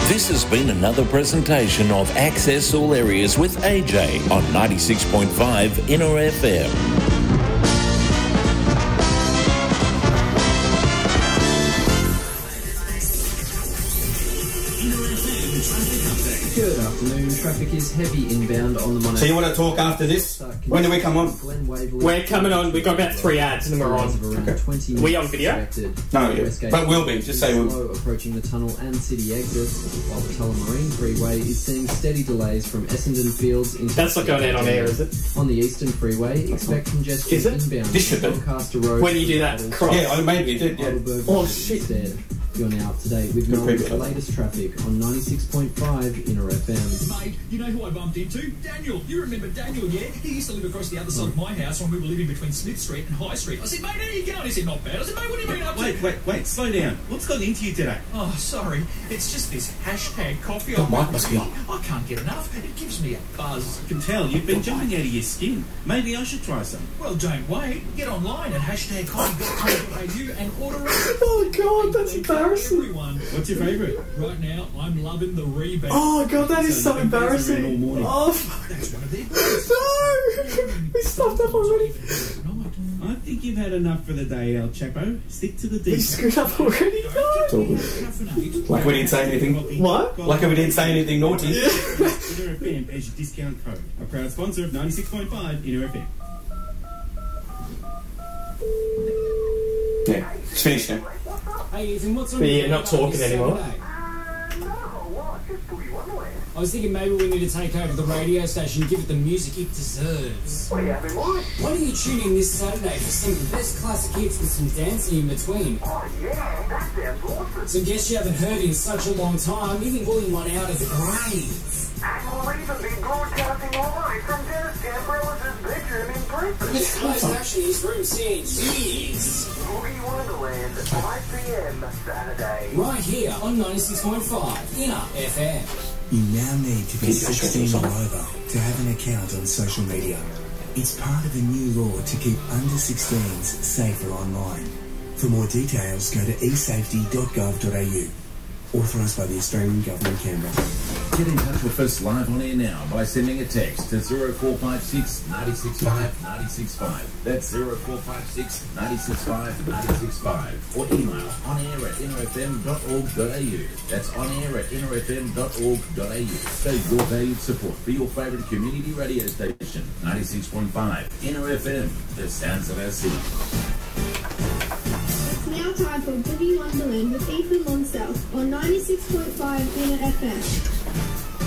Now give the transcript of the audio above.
This has been another presentation of Access All Areas with AJ on 96.5 Inner FM. Good afternoon. Traffic is heavy inbound on the Monash. So you want to talk after this? When do we come on? We're coming on. We've got about 3 ads and then we're on. Okay. Are we on video? No, yeah. But we'll be. Just say we'll. Approaching the tunnel and city exit, while the Tullamarine Freeway is seeing steady delays from Essendon Fields into... That's not going out on air, is it? On the Eastern Freeway, expect congestion inbound. This should be. Doncaster Road. When you do that cross. Yeah, maybe it did, yeah. Oh, shit. Instead. You're now up to date with Melbourne's latest traffic on 96.5 Inner FM. Mate, you know who I bumped into? Daniel. You remember Daniel, yeah? He used to live across the other side of my house when we were living between Smith Street and High Street. I said, mate, how you going? He said, not bad. I said, mate, what have you been up to? Wait, slow down. What's gotten into you today? Oh, sorry. It's just this hashtag coffee. The mic must be on. I can't get enough. It gives me a buzz. I can tell you've been jumping out of your skin. Maybe I should try some. Well, don't wait. Get online at hashtag coffee.com.au and order it. Oh, God, that's embarrassing. Everyone. What's your favourite? Right now, I'm loving the rebound. Oh, God, that is so embarrassing. All morning. Oh, That's one of their no! We stopped up already. I think you've had enough for the day, El Chapo. Stick to the We details. screwed up already, no! Like we didn't say anything. What? Like we didn't say anything naughty. Inner FM as your discount code. A proud sponsor of 96.5 Inner FM. Yeah, it's finished now. Hey Ethan, what's on But your you're not talking anymore. I was thinking maybe we need to take over the radio station and give it the music it deserves. Why don't you tune in this Saturday for some of the best classic hits with some dancing in between? Some guests you haven't heard in such a long time, even pulling one out of the grave. We'll even be broadcasting live from Dennis Gambrellis' bedroom in Brisbane. This closed action is room seeing years. Boogie Wonderland, 5 p.m. Saturday. Right here on 96.5 Inner FM. You now need to be 16 or over to have an account on social media. It's part of a new law to keep under 16s safer online. For more details, go to esafety.gov.au. Authorised by the Australian Government, Canberra. Get in touch with us live on air now by sending a text to 0456 965 965. That's 0456 965 965. Or email onair@innerfm.org.au. That's onair@innerfm.org.au. Show your valued support for your favourite community radio station, 96.5 Inner FM, the sounds of our city. Now time for Boogie Wonderland with Ethan Lonsdale on 96.5 Inner FM.